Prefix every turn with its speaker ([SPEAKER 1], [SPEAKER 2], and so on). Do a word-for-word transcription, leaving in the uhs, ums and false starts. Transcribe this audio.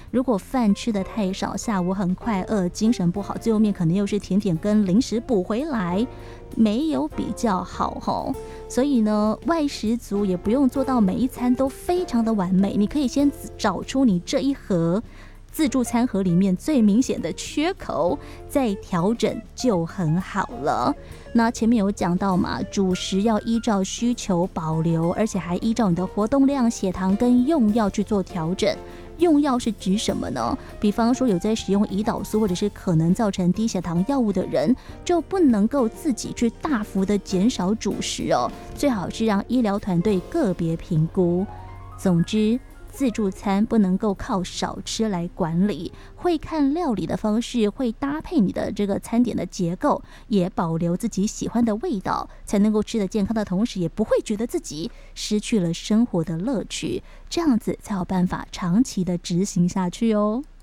[SPEAKER 1] 如果饭吃得太少，下午很快饿，精神不好，最后面可能又是甜点跟零食补回来，没有比较好吼。所以呢，外食族也不用做到每一餐都非常的完美，你可以先找出你这一盒自助餐盒里面最明显的缺口，再调整就很好了。那前面有讲到嘛，主食要依照需求保留，而且还依照你的活动量、血糖跟用药去做调整。用药是指什么呢？比方说有在使用胰岛素或者是可能造成低血糖药物的人，就不能够自己去大幅的减少主食哦，最好是让医疗团队个别评估。总之，自助餐不能够靠少吃来管理，会看料理的方式，会搭配你的这个餐点的结构，也保留自己喜欢的味道，才能够吃得健康的同时，也不会觉得自己失去了生活的乐趣，这样子才有办法长期的执行下去哦。